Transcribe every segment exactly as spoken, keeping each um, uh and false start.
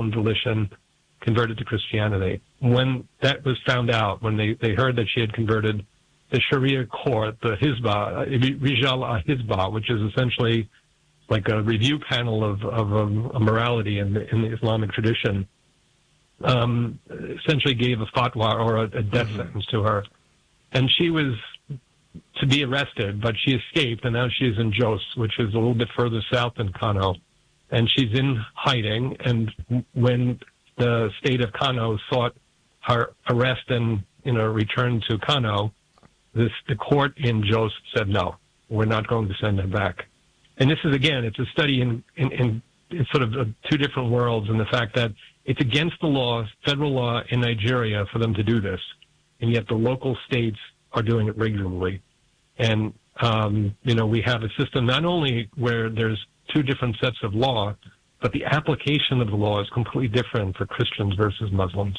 own volition, converted to Christianity. When that was found out, when they, they heard that she had converted, the Sharia court, the Hizbah, Rijal al-Hizbah, which is essentially like a review panel of, of um, morality in the, in the Islamic tradition, um, essentially gave a fatwa or a, a death mm-hmm. sentence to her. And she was to be arrested, but she escaped, and now she's in Jos, which is a little bit further south than Kano. And she's in hiding, and when the state of Kano sought her arrest and, you know, return to Kano, this, the court in Jos said, no, we're not going to send her back. And this is, again, it's a study in, in, in, in sort of two different worlds, and the fact that it's against the law, federal law in Nigeria for them to do this, and yet the local states are doing it regularly. And, um, you know, we have a system not only where there's two different sets of law, but the application of the law is completely different for Christians versus Muslims.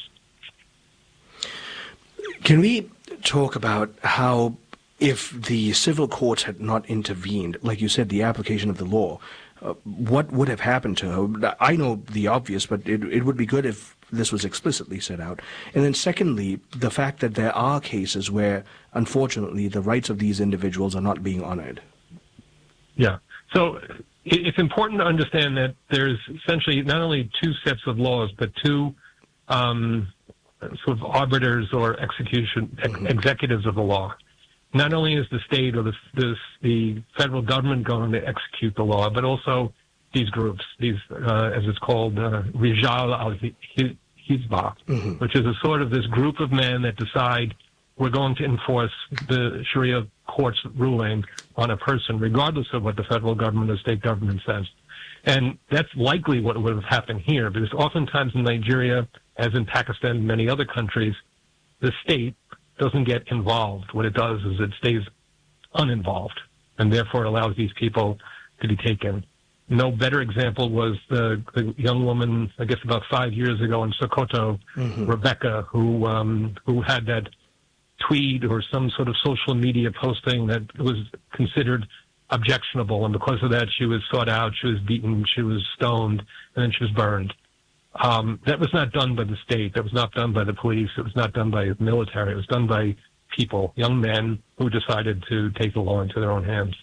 Can we talk about how, if the civil courts had not intervened, like you said, the application of the law, uh, what would have happened to her? I know the obvious, but it, it would be good if this was explicitly set out. And then secondly, the fact that there are cases where, unfortunately, the rights of these individuals are not being honored. Yeah. So it's important to understand that there's essentially not only two sets of laws, but two um, sort of arbiters or execution ex- mm-hmm. executives of the law. Not only is the state or the, the, the federal government going to execute the law, but also these groups, these, uh, as it's called, uh, Rijal al-Hizbah, mm-hmm. which is a sort of this group of men that decide we're going to enforce the Sharia court's ruling on a person, regardless of what the federal government or state government says. And that's likely what would have happened here, because oftentimes in Nigeria, as in Pakistan and many other countries, the state doesn't get involved. What it does is it stays uninvolved, and therefore allows these people to be taken. No better example was the, the young woman, I guess about five years ago in Sokoto, mm-hmm. Rebecca, who um, who had that tweet or some sort of social media posting that was considered objectionable, and because of that she was sought out, she was beaten, she was stoned, and then she was burned. Um, that was not done by the state, that was not done by the police, it was not done by the military, it was done by people, young men who decided to take the law into their own hands.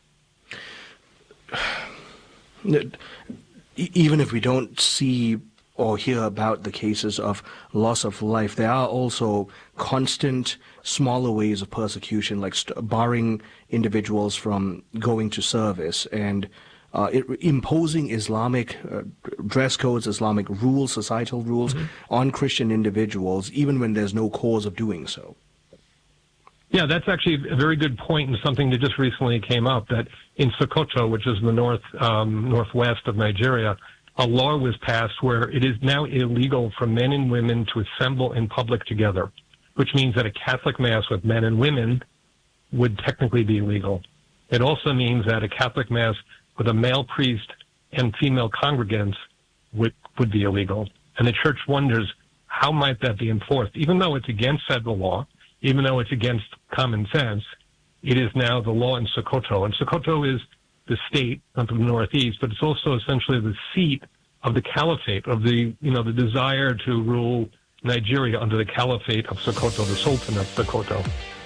Even if we don't see or hear about the cases of loss of life, there are also constant smaller ways of persecution, like st- barring individuals from going to service and uh, it, imposing Islamic uh, dress codes, Islamic rules, societal rules mm-hmm. on Christian individuals, even when there's no cause of doing so. Yeah, that's actually a very good point, and something that just recently came up, that in Sokoto, which is the north um, northwest of Nigeria, a law was passed where it is now illegal for men and women to assemble in public together, which means that a Catholic Mass with men and women would technically be illegal. It also means that a Catholic Mass with a male priest and female congregants would, would be illegal. And the church wonders, how might that be enforced? Even though it's against federal law, even though it's against common sense, it is now the law in Sokoto. And Sokoto is the state of the northeast, but it's also essentially the seat of the caliphate, of the, you know, the desire to rule Nigeria under the caliphate of Sokoto, the Sultan of Sokoto.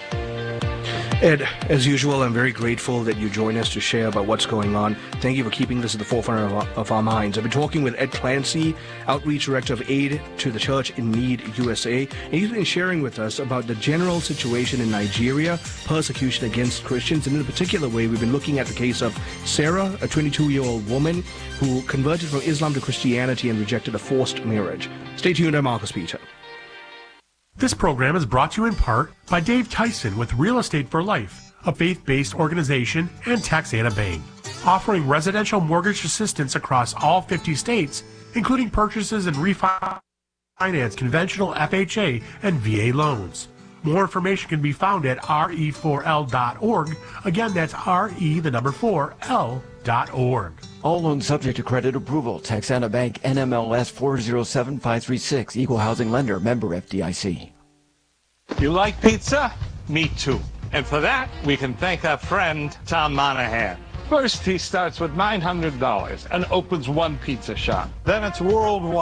Ed, as usual, I'm very grateful that you join us to share about what's going on. Thank you for keeping this at the forefront of our, of our minds. I've been talking with Ed Clancy, Outreach Director of Aid to the Church in Need U S A, and he's been sharing with us about the general situation in Nigeria, persecution against Christians, and in a particular way, we've been looking at the case of Sarah, a twenty-two-year-old woman who converted from Islam to Christianity and rejected a forced marriage. Stay tuned, I'm Marcus Peter. This program is brought to you in part by Dave Tyson with Real Estate for Life, a faith-based organization, and Taxana Bank, offering residential mortgage assistance across all fifty states, including purchases and refinance conventional F H A and V A loans. More information can be found at R E four L dot org. Again, that's R E, the number four, L dot org. All loans subject to credit approval. Taxana Bank, N M L S four zero seven five three six. Equal housing lender. Member F D I C. You like pizza? Me too. And for that, we can thank our friend Tom Monahan. First, he starts with nine hundred dollars and opens one pizza shop. Then it's worldwide.